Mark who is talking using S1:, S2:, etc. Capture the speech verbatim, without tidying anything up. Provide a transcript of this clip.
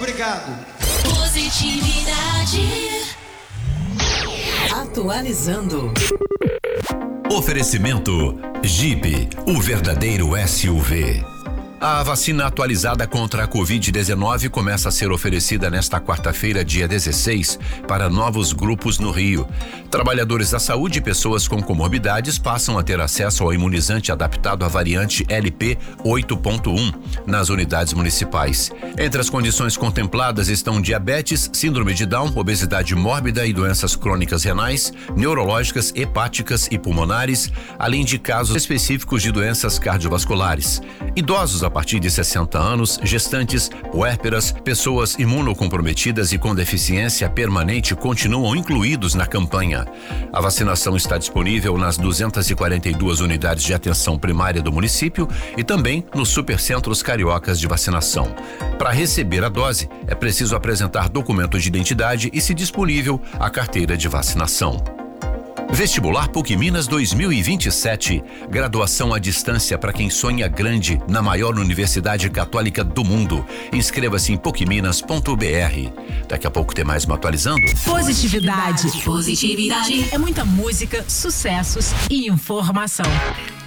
S1: Obrigado.
S2: Positividade.
S3: Atualizando.
S4: Oferecimento Jeep, o verdadeiro S U V. A vacina atualizada contra a covid dezenove começa a ser oferecida nesta quarta-feira, dia dezesseis, para novos grupos no Rio. Trabalhadores da saúde e pessoas com comorbidades passam a ter acesso ao imunizante adaptado à variante L P oito ponto um nas unidades municipais. Entre as condições contempladas estão diabetes, síndrome de Down, obesidade mórbida e doenças crônicas renais, neurológicas, hepáticas e pulmonares, além de casos específicos de doenças cardiovasculares. Idosos a partir de sessenta anos, gestantes, puérperas, pessoas imunocomprometidas e com deficiência permanente continuam incluídos na campanha. A vacinação está disponível nas duzentas e quarenta e duas unidades de atenção primária do município e também nos supercentros cariocas de vacinação. Para receber a dose, é preciso apresentar documento de identidade e, se disponível, a carteira de vacinação. Vestibular PUC Minas dois mil e vinte e sete. Graduação à distância para quem sonha grande na maior universidade católica do mundo. Inscreva-se em puc minas ponto b r. Daqui a pouco tem mais uma atualizando.
S3: Positividade.
S2: Positividade.
S3: É muita música, sucessos e informação.